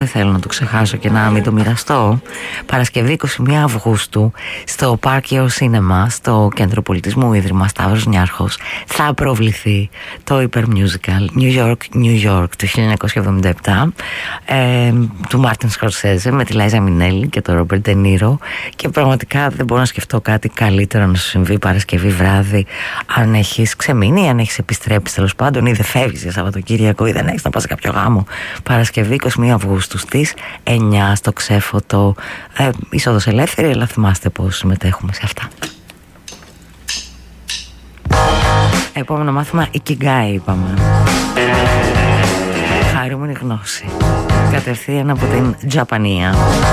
θέλω να το ξεχάσω και να μην το μοιραστώ. Παρασκευή 21 Αυγούστου στο Parkio Cinema, στο Κέντρο Πολιτισμού Ίδρυμα Σταύρος Νιάρχος, θα προβληθεί το Hyper Musical New York του 1977 του Μάρτιν Σκορσέζε με τη Λάιζα Μινέλη και τον Ρόμπερτ Ντε Νίρο, και πραγματικά δεν μπορώ να σκεφτώ κάτι καλύτερο να σου συμβεί Παρασκευή βράδυ, αν έχεις ξεμείνει, αν έχεις επιστρέψει τέλος πάντων, ή δεν φεύγεις για Σαββατοκύριακο ή δεν έχεις να πας σε κάποιο γάμο. Παρασκευή 21 Αυγούστου στις 9 στο Ξέφωτο. Είσοδος ελεύθερη, αλλά θυμάστε πως συμμετέχουμε σε αυτά. Επόμενο μάθημα Ikigai είπαμε. Χαρούμενη γνώση. Κατευθείαν από την Τζαπανία.